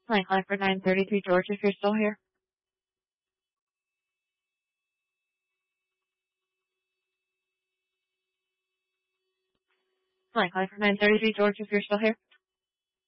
Line for 933 George, if you're still here. Line for 933 George, if you're still here.